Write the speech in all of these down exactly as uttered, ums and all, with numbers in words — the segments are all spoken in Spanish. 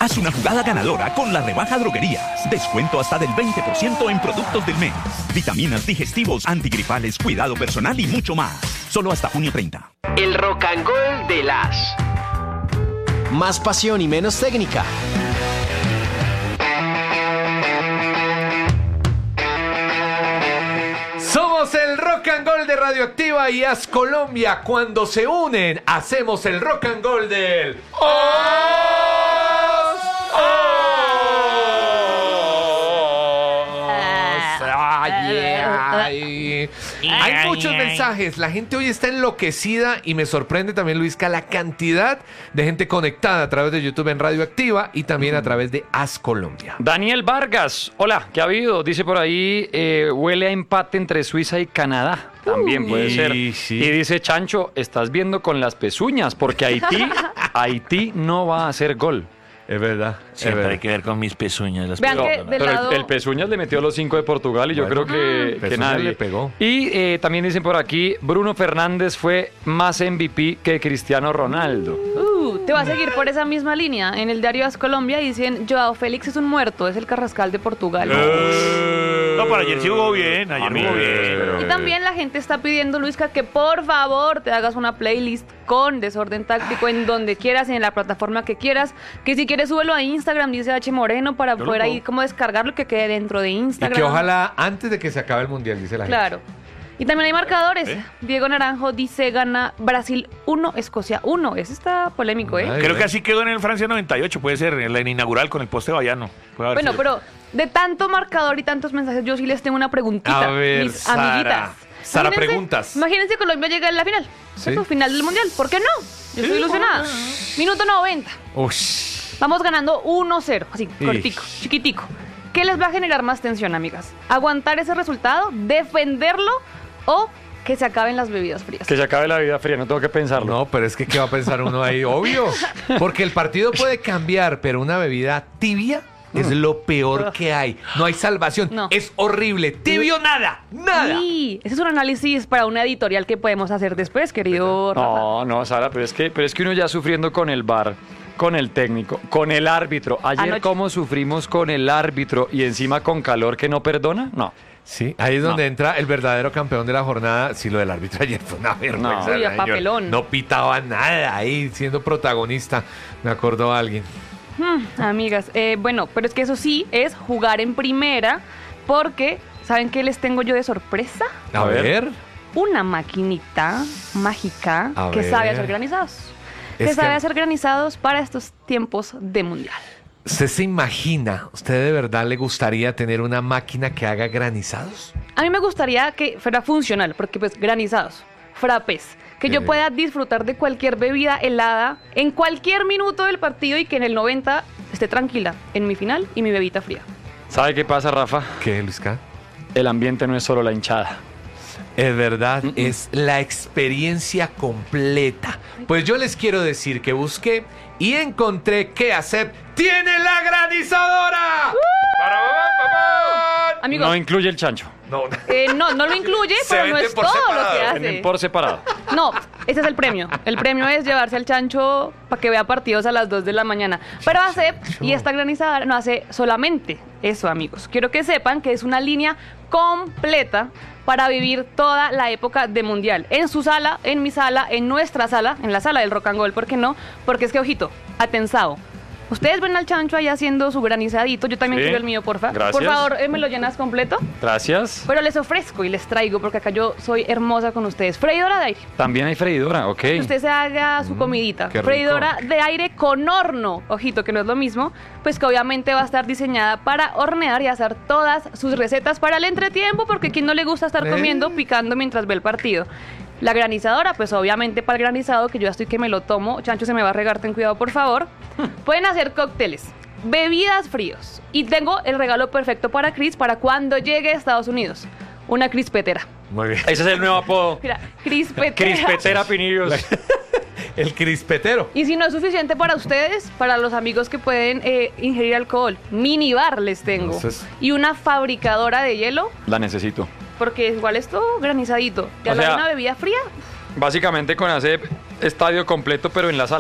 Haz una jugada ganadora con la rebaja Droguerías. Descuento hasta del veinte por ciento en productos del mes. Vitaminas, digestivos, antigripales, cuidado personal y mucho más. Solo hasta junio treinta. El Rock and Roll de las. Más pasión y menos técnica. Somos el Rock and Roll de Radioactiva y As Colombia. Cuando se unen, hacemos el Rock and Roll del Os, Os. Ay, ay. Hay muchos mensajes. La gente hoy está enloquecida y me sorprende también, Luisca, la cantidad de gente conectada a través de YouTube en Radioactiva y también a través de As Colombia. Daniel Vargas, hola, ¿qué ha habido? Dice por ahí, eh, huele a empate entre Suiza y Canadá. También puede Uy, ser. sí. Y dice Chancho, estás viendo con las pezuñas, porque Haití, Haití no va a hacer gol. Es verdad. Siempre hay que ver con mis pezuñas. Las Vean pezuñas. que del Pero lado... el, el Pezuñas le metió los cinco de Portugal y yo Bueno, creo que, que Pezuñas nadie le pegó. Y eh, también dicen por aquí, Bruno Fernández fue más M V P que Cristiano Ronaldo. Uh, te va a seguir por esa misma línea. En el diario As Colombia dicen, Joao Félix es un muerto, es el Carrascal de Portugal. No, pero ayer sí jugó bien. Ayer Amigo, jugó bien. pero- Y también la gente está pidiendo, Luisca, que por favor te hagas una playlist con Desorden Táctico en donde quieras, en la plataforma que quieras. Que si quieres súbelo a Instagram, dice H. Moreno, para Yo lo poder ahí puedo. como descargarlo que quede dentro de Y Instagram. que ojalá antes de que se acabe el mundial, dice la gente. Claro. Y también hay marcadores. ¿Eh? Diego Naranjo dice gana Brasil uno, Escocia uno. Ese está polémico, ¿eh? Ay, Creo que así quedó en el Francia noventa y ocho. Puede ser en la inaugural con el poste Bayano. Puede haber Bueno, sido. pero de tanto marcador y tantos mensajes, yo sí les tengo una preguntita. A ver, mis Sara. amiguitas. Sara, Imagínense- preguntas. Imagínense que Colombia llega en la final. Sí. ¿Cierto? Final del mundial. ¿Por qué no? Yo estoy ilusionada. Minuto noventa. Ush. Vamos ganando uno cero. Así, Ish. cortico, chiquitico. ¿Qué les va a generar más tensión, amigas? ¿Aguantar ese resultado? ¿Defenderlo? ¿O que se acaben las bebidas frías? Que se acabe la vida fría, no tengo que pensarlo. No, pero es que ¿qué va a pensar uno ahí? Obvio. Porque el partido puede cambiar, pero una bebida tibia es lo peor que hay. No hay salvación. No. Es horrible. Tibio nada. Nada. Sí, ese es un análisis para una editorial que podemos hacer después, querido Rafa. No, no, Sara, pero es que, pero es que uno ya sufriendo con el V A R, con el técnico, con el árbitro. Ayer Anoche. cómo sufrimos con el árbitro y encima con calor que no perdona, no. Sí, ahí es donde No. entra el verdadero campeón de la jornada. Sí, lo del árbitro ayer fue una vergüenza. No. Uy, a señor. papelón. No pitaba nada ahí siendo protagonista. Me acordó alguien. Hmm, amigas, eh, bueno, pero es que eso sí es jugar en primera, porque ¿saben qué les tengo yo de sorpresa? A, A ver. ver. Una maquinita mágica A que ver. sabe hacer granizados. Es que sabe que- hacer granizados para estos tiempos de mundial. ¿Usted se imagina, usted de verdad le gustaría tener una máquina que haga granizados? A mí me gustaría que fuera funcional, porque pues granizados, frappés, que Qué yo bien. pueda disfrutar de cualquier bebida helada en cualquier minuto del partido y que en el noventa esté tranquila en mi final y mi bebita fría. ¿Sabe qué pasa, Rafa? ¿Qué, Luisca? El ambiente no es solo la hinchada. Es verdad, es la experiencia completa. Pues yo les quiero decir que busqué y encontré que hacer tiene la granizadora. ¡Para! Amigos, No incluye el chancho. No, eh, no, no lo incluye, Se pero no vende es por todo lo separado, que Venden hace. por separado. No, ese es el premio. El premio es llevarse al chancho para que vea partidos a las dos de la mañana. Pero hace, y esta granizadora no hace solamente eso, amigos. Quiero que sepan que es una línea completa para vivir toda la época de mundial. En su sala, en mi sala, en nuestra sala, en la sala del Rock and Roll, ¿por qué no? Porque es que, ojito, atensado. Ustedes ven al chancho ahí haciendo su granizadito. Yo también Sí. quiero el mío, porfa. Gracias. Por favor, eh, ¿me lo llenas completo? Gracias. Pero les ofrezco y les traigo, porque acá yo soy hermosa con ustedes. Freidora de aire. También hay freidora, ok. Que usted se haga su comidita. qué rico. Freidora de aire con horno. Ojito, que no es lo mismo. Pues que obviamente va a estar diseñada para hornear y hacer todas sus recetas para el entretiempo, porque a quien no le gusta estar ¿Eh? comiendo, picando mientras ve el partido. La granizadora, pues obviamente para el granizado, que yo ya estoy que me lo tomo. Chancho, se me va a regar, ten cuidado, por favor. Pueden hacer cócteles, bebidas fríos. Y tengo el regalo perfecto para Cris para cuando llegue a Estados Unidos. Una crispetera. muy bien. Ese es el nuevo apodo. Mira, crispetera. Crispetera Pinillos. El crispetero. Y si no es suficiente para ustedes, para los amigos que pueden eh, ingerir alcohol, minibar les tengo. Entonces- Y una fabricadora de hielo, La necesito. porque igual esto granizadito. Y O a la de sea- una bebida fría, Básicamente con hacer estadio completo, pero en la sala.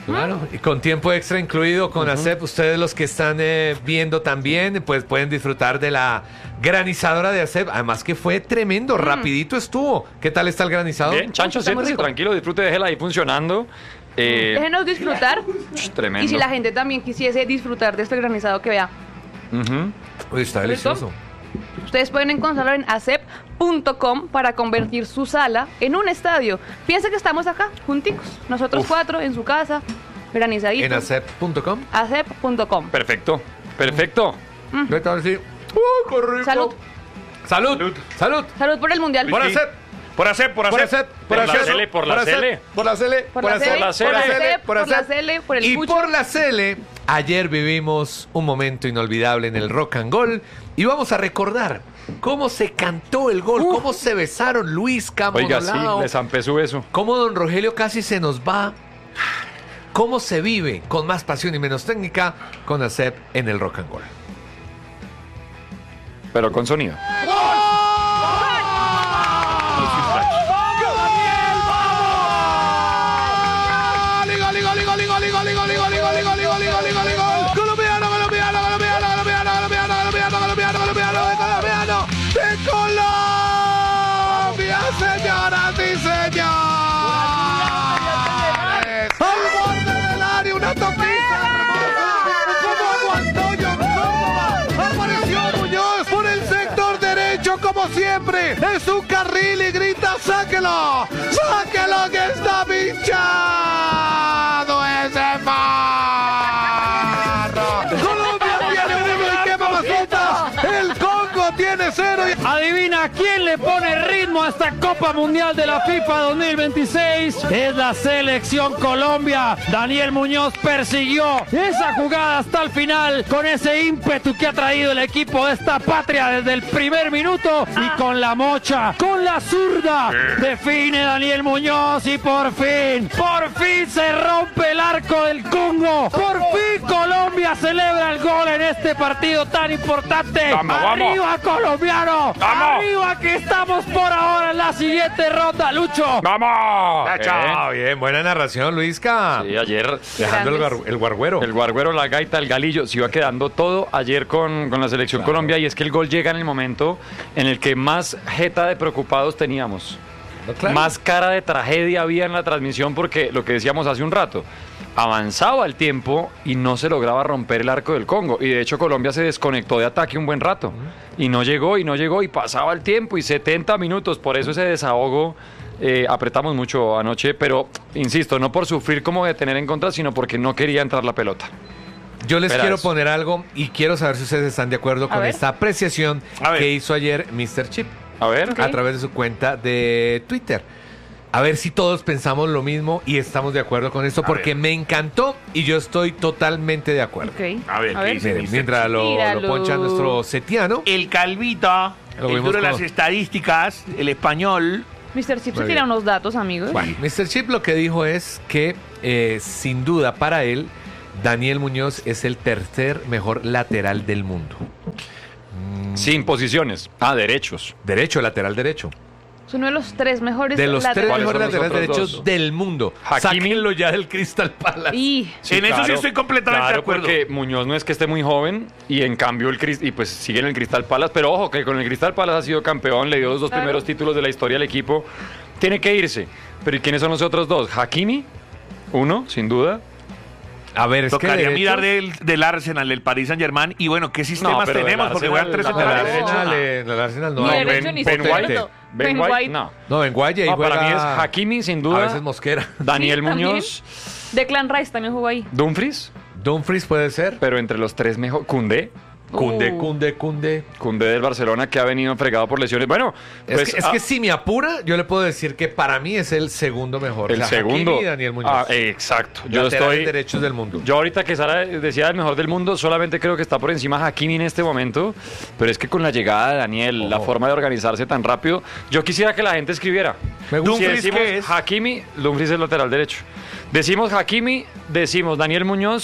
Claro, y con tiempo extra incluido con ASEP, ustedes los que están eh, viendo también, pues pueden disfrutar de la granizadora de ASEP, además que fue tremendo, rapidito estuvo. ¿Qué tal está el granizado? Bien, Chancho, Está muy siéntese rico. tranquilo, disfrute, déjela ahí funcionando. Eh, Déjenos disfrutar. sh, tremendo. Y si la gente también quisiese disfrutar de este granizado que vea, Ujú. Uy, está ¿Listo? delicioso. ustedes pueden encontrarlo en asep punto com para convertir su sala en un estadio. Piensa que estamos acá, junticos, nosotros Uf. cuatro, en su casa, granizadito. En asep punto com. asep punto com. Perfecto, perfecto. ¿Qué tal? Sí. ¡Uy, qué rico! Salud. Salud. Salud. Salud por el mundial. Por ASEP. Por hacer, por Por hacer. ASEP. Por la ASEP, Cele, por la ASEP, Cele. Por la Cele. Por la Cele, por la Cele, ASEP, por la Cele, por el Y Pucho. por la Cele, ayer vivimos un momento inolvidable en el Rock and Gold y vamos a recordar cómo se cantó el gol, cómo se besaron Luis Oiga, sí, Camodolao, le zampé su beso. cómo don Rogelio casi se nos va, cómo se vive con más pasión y menos técnica con ASEP en el Rock and Gold. Pero con sonido. Colombiano, colombiano, colombiano, colombiano, colombiano, colombiano, colombiano, colombiano, colombiano, de Colombia, señoras y señores. Al borde del área, una toquita hermosa. Como aguantó John Córdoba. Apareció Muñoz por el sector derecho, como siempre, en su carril y grita: ¡sáquelo! ¡Sáquelo que está pinchado ese marro! Colombia tiene uno y qué mamazotas. El Congo tiene cero. Y... Adivina quién le pone ritmo a esta Copa Mundial de la FIFA dos mil veintiséis. Es la selección Colombia. Daniel Muñoz persiguió esa jugada hasta el final con ese ímpetu que ha traído el equipo de esta patria desde el primer minuto y con la mocha, con la zurda. Define Daniel Muñoz y por fin, por fin se rompe el arco del Congo. Por fin Colombia celebra el gol en este partido tan importante. Vamos, vamos. ¡Arriba, colombiano! Vamos. ¡Arriba, que estamos por ahora en la siguiente ronda, Lucho! ¡Vamos! Chao, bien, buena narración, Luisca. Sí, ayer Dejando el, Grandes. gar- el guarguero. el guarguero, la gaita, el galillo, se iba quedando todo ayer con, con la selección Colombia y es que el gol llega en el momento en el que más jeta de preocupados teníamos. No, claro. Más cara de tragedia había en la transmisión porque lo que decíamos hace un rato, avanzaba el tiempo y no se lograba romper el arco del Congo. Y de hecho Colombia se desconectó de ataque un buen rato. Y no llegó, y no llegó, y pasaba el tiempo, y setenta minutos. Por eso ese desahogo, eh, apretamos mucho anoche, pero insisto, no por sufrir como de tener en contra, sino porque no quería entrar la pelota. Yo les Espera quiero eso. poner algo y quiero saber si ustedes están de acuerdo con ver. esta apreciación A ver. que hizo ayer mister Chip A ver. Ok. a través de su cuenta de Twitter. A ver si todos pensamos lo mismo y estamos de acuerdo con esto, A porque ver. me encantó y yo estoy totalmente de acuerdo. Ok. A ver, ¿qué dice? Miren, mientras lo, lo Míralo. poncha nuestro setiano. El calvito, Lo el vimos duro de las como- estadísticas, el español. mister Chip se Muy tira bien. unos datos, amigos. Bueno, mister Chip lo que dijo es que eh, sin duda para él, Daniel Muñoz es el tercer mejor lateral del mundo. Sin posiciones. Ah, derechos. Derecho, lateral derecho. Es uno de los tres mejores De los tres laterales. ¿Cuáles mejores son los laterales otros derechos dos? del mundo. Hakimi. Sáquenlo ya del Crystal Palace. Y En eso sí estoy completamente claro, de acuerdo. porque Muñoz no es que esté muy joven y en cambio el Crist- y pues sigue en el Cristal Palace, pero ojo que con el Cristal Palace ha sido campeón, le dio los dos Claro. primeros títulos de la historia al equipo. Tiene que irse. Pero ¿y quiénes son los otros dos? Hakimi, uno, sin duda. A ver, es que Tocaría derechos- mirar del, del Arsenal, del Paris Saint Germain. Y bueno, ¿qué sistemas pero del tenemos? Porque Arsenal, juegan tres la- No, el Lateral centrales. derecho. Arsenal, eh, el Arsenal no. Ni no, derecho Ben- ni Ben izquierdo. White. Ben Ben White, White. no. No, Ben White ahí No, para juega- mí es Hakimi, sin duda. A veces Mosquera. Daniel Sí, también. Muñoz, Declan Rice también jugó ahí. Dumfries, Dumfries puede ser. pero entre los tres mejor. Cundé. Cunde, Uh. Cunde, Cunde. Cundé del Barcelona que ha venido fregado por lesiones. Bueno, Es, pues, que, es ah, que si me apura, yo le puedo decir que para mí es el segundo mejor. el O sea, segundo. Hakimi y Daniel Muñoz. Ah, exacto. Yo Laterales estoy. derechos del mundo. Yo ahorita que Sara decía el mejor del mundo, solamente creo que está por encima Hakimi en este momento, pero es que con la llegada de Daniel, la forma de organizarse tan rápido, yo quisiera que la gente escribiera. Me gusta. Si ¿Dumfries decimos qué es? Hakimi, Dumfries es lateral derecho. Decimos Hakimi, decimos Daniel Muñoz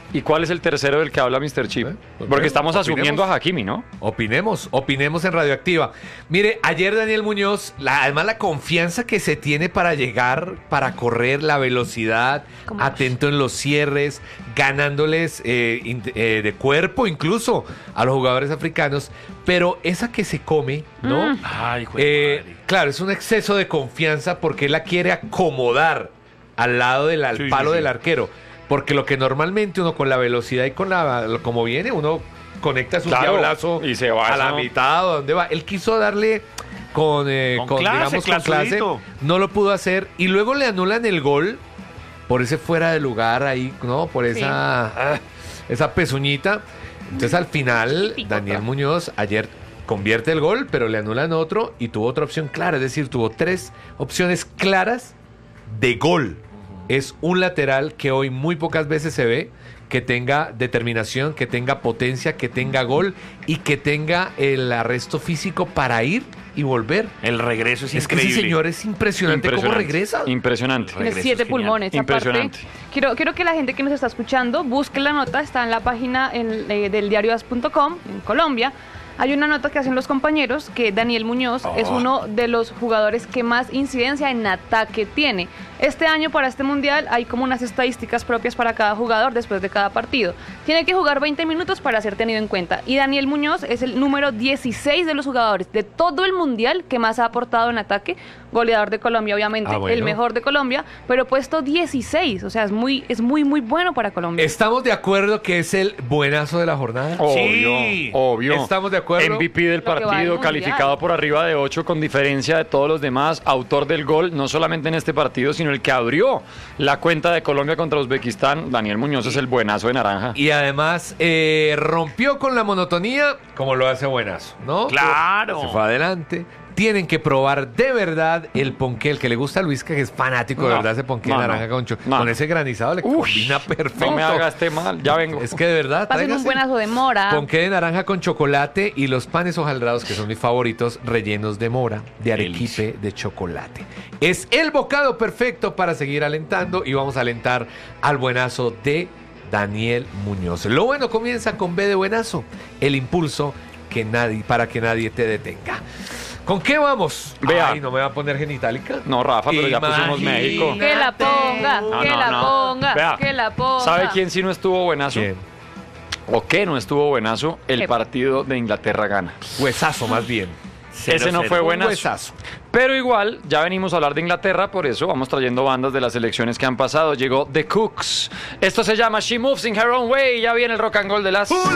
¿Y cuál es el tercero del que habla mister Chip? ¿Eh? Porque estamos Opinemos. asumiendo a Hakimi, ¿no? Opinemos, opinemos en Radioactiva. Mire, ayer Daniel Muñoz, la, además la confianza que se tiene para llegar, para correr, la velocidad, ¿Cómo? atento en los cierres, ganándoles eh, in- eh, de cuerpo incluso a los jugadores africanos, pero esa que se come, ¿no? Mm. Ay, hijo de Eh, madre. claro, es un exceso de confianza porque él la quiere acomodar al lado del al Sí, sí, palo sí. del arquero. Porque lo que normalmente uno con la velocidad y con la como viene, uno conecta su Claro, diablazo y se va, a la eso. mitad o donde va. Él quiso darle con, eh, Con con, clase, digamos, con clase, clasudito. no lo pudo hacer y luego le anulan el gol por ese fuera de lugar ahí, ¿no? Por Sí. esa ah, esa pezuñita. Entonces al final Picota. Daniel Muñoz ayer convierte el gol, pero le anulan otro y tuvo otra opción clara, es decir, tuvo tres opciones claras de gol. Es un lateral que hoy muy pocas veces se ve, que tenga determinación, que tenga potencia, que tenga gol y que tenga el arresto físico para ir y volver. El regreso es, Es, que increíble. ese señor es impresionante, cómo Impresionante. regresa. Impresionante. Tiene Regreso siete es genial. pulmones. Impresionante. Aparte, quiero, quiero que la gente que nos está escuchando busque la nota, está en la página en, eh, del diario as punto com en Colombia. Hay una nota que hacen los compañeros que Daniel Muñoz es uno de los jugadores que más incidencia en ataque tiene. Este año para este mundial hay como unas estadísticas propias para cada jugador después de cada partido. Tiene que jugar veinte minutos para ser tenido en cuenta. Y Daniel Muñoz es el número dieciséis de los jugadores de todo el mundial que más ha aportado en ataque. Goleador de Colombia, obviamente, Ah, bueno. el mejor de Colombia, pero puesto dieciséis. O sea, es muy, es muy, muy bueno para Colombia. ¿Estamos de acuerdo que es el buenazo de la jornada? Obvio, Sí. obvio. Estamos de acuerdo. M V P del Lo que va al partido, mundial. calificado por arriba de ocho con diferencia de todos los demás, autor del gol, no solamente en este partido, sino el que abrió la cuenta de Colombia contra Uzbekistán. Daniel Muñoz es el buenazo de naranja. Y además eh, rompió con la monotonía como lo hace buenazo, ¿no? Claro. Se fue adelante. Tienen que probar de verdad el ponqué, el que le gusta a Luis, que es fanático de No, verdad ese ponqué no, de naranja no, con, cho- no. con ese granizado le Ush, combina perfecto. No me hagas este mal, ya vengo. Es que de verdad, Pasen un tráigase buenazo de mora. ponqué de naranja con chocolate y los panes hojaldrados, que son mis favoritos, rellenos de mora, de arequipe, de chocolate. Es el bocado perfecto para seguir alentando y vamos a alentar al buenazo de Daniel Muñoz. Lo bueno comienza con B de buenazo, el impulso que nadie, para que nadie te detenga. ¿Con qué vamos? Vea. Ay, no me va a poner genitálica. No, Rafa, pero ya pusimos Imagínate. México. Que la ponga, No, que no, la no. ponga, Vea, que la ponga. ¿Sabe quién sí no estuvo buenazo? ¿Quién? ¿O qué no estuvo buenazo? El ¿Qué? partido de Inglaterra-Gana. Huesazo, más bien. Ese no fue Un buenazo. huesazo. Pero igual, ya venimos a hablar de Inglaterra, por eso vamos trayendo bandas de las elecciones que han pasado. Llegó The Cooks. Esto se llama She Moves in Her Own Way. Ya viene el rock and roll de las...